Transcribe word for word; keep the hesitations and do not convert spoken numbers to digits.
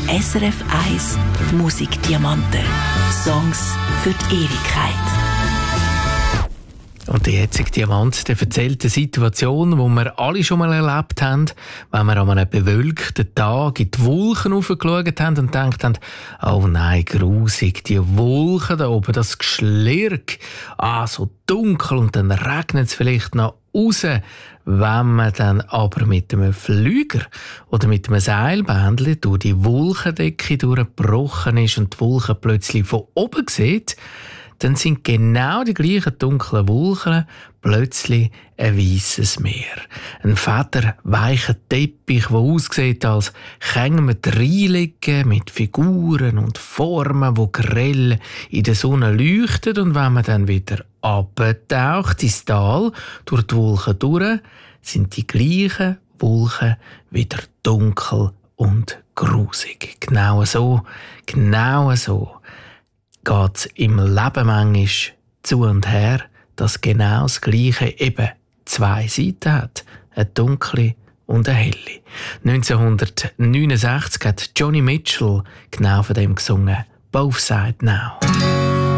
S R F eins Musikdiamanten. Songs für die Ewigkeit. Und der jetzige Diamant, der erzählt eine Situation, die wir alle schon mal erlebt haben, wenn wir an einem bewölkten Tag in die Wolken hochgeschaut haben und gedacht haben, oh nein, grusig, die Wolken da oben, das Geschlirg, ah, so dunkel, und dann regnet es vielleicht noch raus. Wenn man dann aber mit einem Flüger oder mit einem Seilbändchen durch die Wolkendecke durchgebrochen ist und die Wolken plötzlich von oben sieht, dann sind genau die gleichen dunklen Wolken plötzlich ein weisses Meer. Ein fetter, weicher Teppich, der aussieht, als können wir reinlegen mit Figuren und Formen, die grell in der Sonne leuchten. Und wenn man dann wieder abtaucht ins Tal, durch die Wolken durch, sind die gleichen Wolken wieder dunkel und grusig. Genau so, genau so geht es im Leben manchmal zu und her, dass genau das Gleiche eben zwei Seiten hat, eine dunkle und eine helle. neunzehnhundertneunundsechzig hat Joni Mitchell genau von dem gesungen, «Both Sides Now».